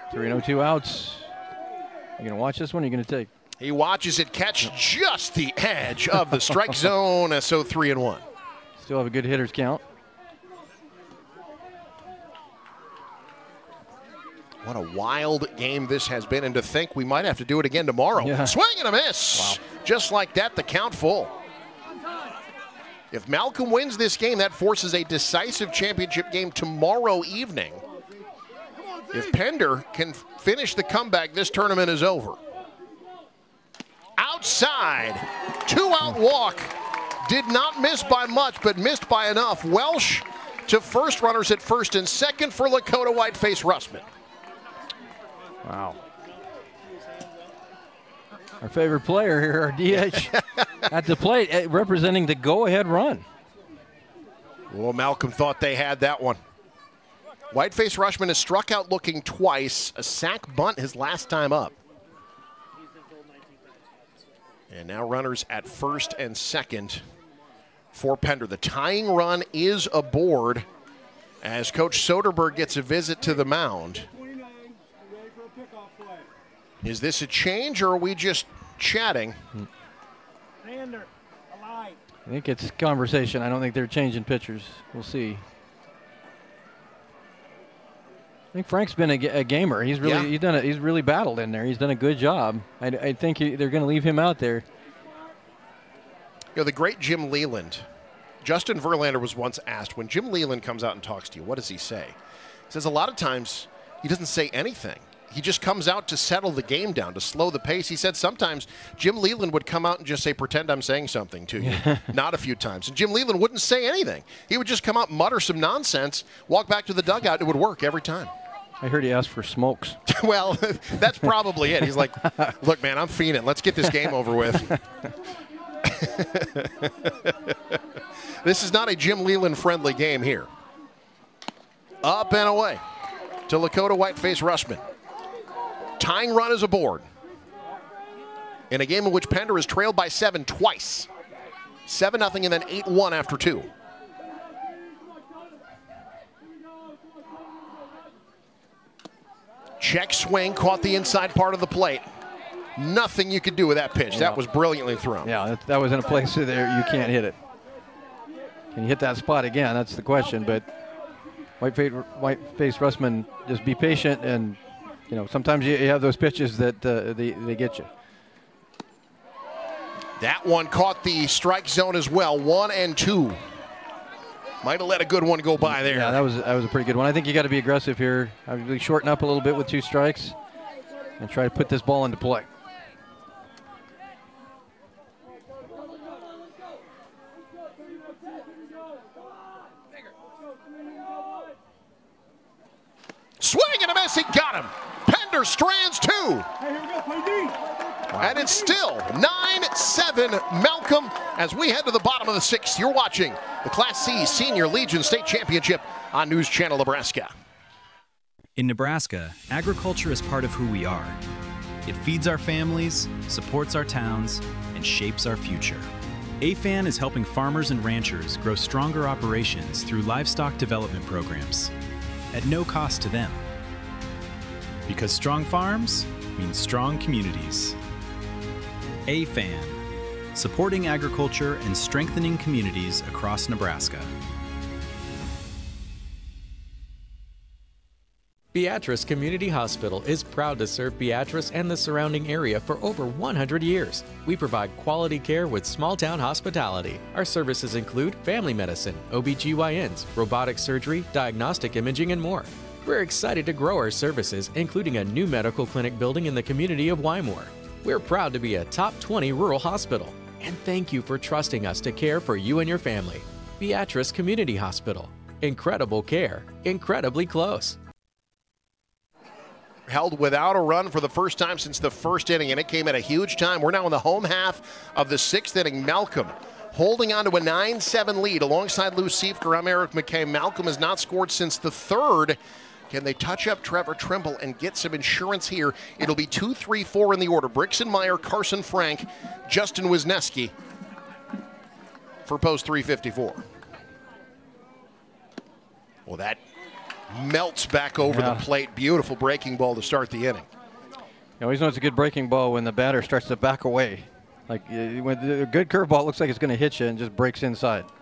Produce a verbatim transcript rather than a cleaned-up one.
three and oh, two outs. You going to watch this one or are you going to take? He watches it catch just the edge of the strike zone, so three and one. Still have a good hitter's count. What a wild game this has been, and to think we might have to do it again tomorrow. Yeah. Swing and a miss. Wow. Just like that, the count full. If Malcolm wins this game, that forces a decisive championship game tomorrow evening. If Pender can finish the comeback, this tournament is over. Outside, two-out walk. Did not miss by much, but missed by enough. Welsh to first, runners at first and second for Lakota Whiteface Russman. Wow. Our favorite player here, our D H, at the plate, representing the go-ahead run. Well, Malcolm thought they had that one. Whiteface Rushman has struck out looking twice. A sac bunt his last time up. And now runners at first and second for Pender. The tying run is aboard as Coach Soderberg gets a visit to the mound. Is this a change or are we just chatting? I think it's conversation. I don't think they're changing pitchers. We'll see. I think Frank's been a, a gamer. He's really Yeah. he's done a, he's really battled in there. He's done a good job. I, I think he, they're going to leave him out there. You know, the great Jim Leland, Justin Verlander was once asked, when Jim Leland comes out and talks to you, what does he say? He says a lot of times he doesn't say anything. He just comes out to settle the game down, to slow the pace. He said sometimes Jim Leland would come out and just say, pretend I'm saying something to you. Not a few times. And Jim Leland wouldn't say anything. He would just come out, mutter some nonsense, walk back to the dugout. It would work every time. I heard he asked for smokes. Well, that's probably it. He's like, look, man, I'm fiending. Let's get this game over with. This is not a Jim Leland-friendly game here. Up and away to Lakota Whiteface Rushman. Tying run is aboard. In a game in which Pender is trailed by seven twice. seven nothing and then eight one after two. Check swing, caught the inside part of the plate. Nothing you could do with that pitch. That was brilliantly thrown. Yeah, that, that was in a place there you can't hit it. Can you hit that spot again? That's the question. But Whiteface, Whiteface Russman, just be patient, and you know sometimes you, you have those pitches that uh, they they get you. That one caught the strike zone as well. One and two. Might have let a good one go by there. Yeah, that was that was a pretty good one. I think you got to be aggressive here. I would shorten up a little bit with two strikes and try to put this ball into play. Swing and a miss, he got him. Pender strands two. And it's still nine seven Malcolm as we head to the bottom of the sixth. You're watching the Class C Senior Legion State Championship on News Channel Nebraska. In Nebraska, agriculture is part of who we are. It feeds our families, supports our towns, and shapes our future. A F A N is helping farmers and ranchers grow stronger operations through livestock development programs at no cost to them. Because strong farms means strong communities. A F A N, supporting agriculture and strengthening communities across Nebraska. Beatrice Community Hospital is proud to serve Beatrice and the surrounding area for over one hundred years. We provide quality care with small-town hospitality. Our services include family medicine, O B G Y Ns, robotic surgery, diagnostic imaging, and more. We're excited to grow our services, including a new medical clinic building in the community of Wymore. We're proud to be a top twenty rural hospital. And thank you for trusting us to care for you and your family. Beatrice Community Hospital. Incredible care, incredibly close. Held without a run for the first time since the first inning, and it came at a huge time. We're now in the home half of the sixth inning. Malcolm holding on to a nine seven lead alongside Lou Siefker. I'm Eric McKay. Malcolm has not scored since the third. Can they touch up Trevor Trimble and get some insurance here? It'll be two, three, four in the order. Brixton Meyer, Carson Frank, Justin Wisniewski for post three fifty-four. Well, that melts back over Yeah. the plate. Beautiful breaking ball to start the inning. You always know it's a good breaking ball when the batter starts to back away. Like uh, when the- a good curveball looks like it's going to hit you and just breaks inside.